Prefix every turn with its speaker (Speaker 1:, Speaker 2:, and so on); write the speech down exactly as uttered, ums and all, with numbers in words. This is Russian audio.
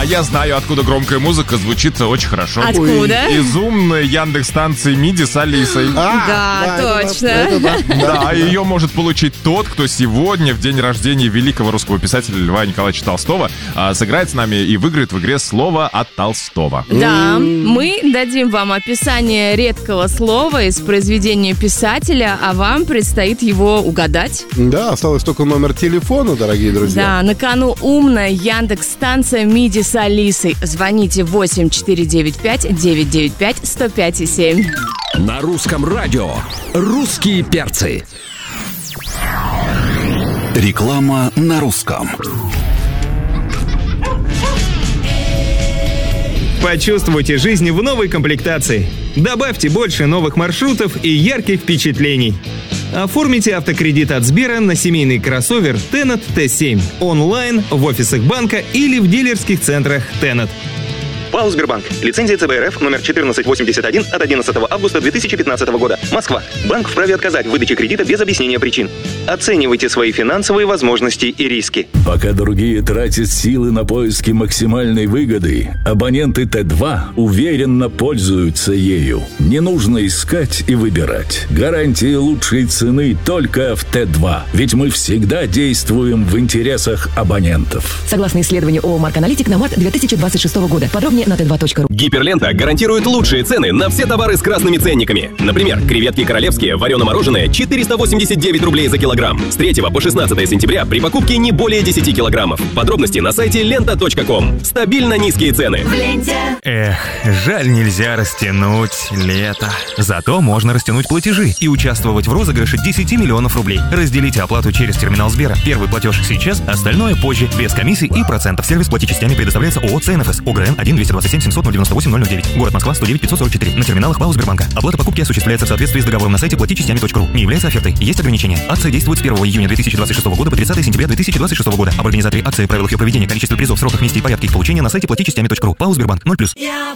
Speaker 1: А я знаю, откуда громкая музыка звучит очень хорошо.
Speaker 2: Откуда?
Speaker 1: Из умной Яндекс-станции MIDI с Алисой.
Speaker 2: А, да, да, точно. Это, это,
Speaker 1: да, да, ее может получить тот, кто сегодня, в день рождения великого русского писателя Льва Николаевича Толстого, сыграет с нами и выиграет в игре слово от Толстого.
Speaker 2: Да, мы дадим вам описание редкого слова из произведения писателя, а вам предстоит его угадать.
Speaker 3: Да, осталось только номер телефона, дорогие друзья.
Speaker 2: Да, на кону умная Яндекс-станция MIDI с Алисой. Звоните восемь четыре девять пять девять девять пять сто пять и семь.
Speaker 4: На русском радио «Русские перцы».
Speaker 5: Реклама на русском.
Speaker 6: Почувствуйте жизнь в новой комплектации. Добавьте больше новых маршрутов и ярких впечатлений. Оформите автокредит от Сбера на семейный кроссовер Тенет Т семь онлайн, в офисах банка или в дилерских центрах Тенет.
Speaker 7: ПАО «Сбербанк». Лицензия Ц Б Р Ф номер четырнадцать восемьдесят один от одиннадцатого августа две тысячи пятнадцатого года. Москва. Банк вправе отказать в выдаче кредита без объяснения причин. Оценивайте свои финансовые возможности и риски.
Speaker 8: Пока другие тратят силы на поиски максимальной выгоды, абоненты Т два уверенно пользуются ею. Не нужно искать и выбирать. Гарантии лучшей цены только в Т два. Ведь мы всегда действуем в интересах абонентов.
Speaker 9: Согласно исследованию ООО «Марк Аналитик» на март две тысячи двадцать шестого года. Подробнее на тэ два точка ру.
Speaker 10: Гиперлента гарантирует лучшие цены на все товары с красными ценниками. Например, креветки королевские, варено-мороженое, четыреста восемьдесят девять рублей за килограмм. С третьего по шестнадцатое сентября при покупке не более десяти килограммов. Подробности на сайте лента точка ком. Стабильно низкие цены.
Speaker 11: В ленте. Эх, жаль, нельзя растянуть лето. Зато можно растянуть платежи и участвовать в розыгрыше десяти миллионов рублей. Разделите оплату через терминал Сбера. Первый платеж сейчас, остальное позже, без комиссий и процентов. Сервис плати частями предоставляется ООО Ц Н Ф С. ОГРН один двести двадцать семь семьсот ноль девяносто восемь ноль ноль девять. Город Москва, сто девять пятьсот сорок четыре. На терминалах ПАО Сбербанка. Оплата покупки осуществляется в соответствии с договором на сайте плати частями точка ру. Не является офертой. Есть ограничения. Акция действует с первого июня две тысячи двадцать шестого года по тридцатое сентября две тысячи двадцать шестого года. Об организаторе акции, правилах ее проведения, количестве призов, сроках, месте и порядке их получения на сайте плати частями точка ру. ПАО Сбербанк ноль плюс.